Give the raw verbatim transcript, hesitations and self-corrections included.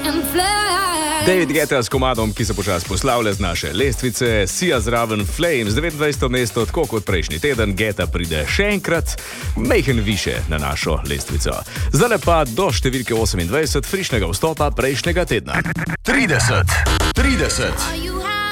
David Guetta s komadom, ki se počasi poslavlja z naše lestvice, Sia zraven Flames, devetindvajseto mesto, tako kot prejšnji teden, Guetta pride še enkrat, mejhen više na našo lestvico. Zdaj pa do številke osemindvajset, frišnega vstopa prejšnjega tedna. trideset, trideset.